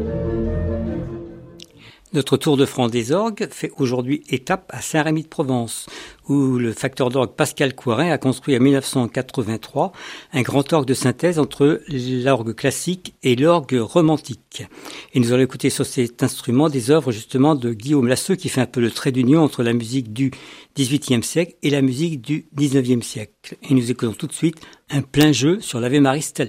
Notre tour de France des orgues fait aujourd'hui étape à Saint-Rémy-de-Provence, où le facteur d'orgue Pascal Couarin a construit en 1983 un grand orgue de synthèse entre l'orgue classique et l'orgue romantique. Et nous allons écouter sur cet instrument des œuvres justement de Guillaume Lasseux, qui fait un peu le trait d'union entre la musique du XVIIIe siècle et la musique du XIXe siècle. Et nous écoutons tout de suite un plein jeu sur l'Ave Maris Stella.